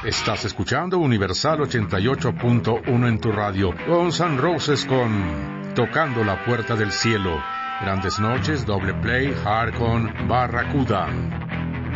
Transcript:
Estás escuchando Universal 88.1 en tu radio. Guns N' Roses con Tocando la Puerta del Cielo. Grandes Noches, Doble Play, Hard con Barracuda.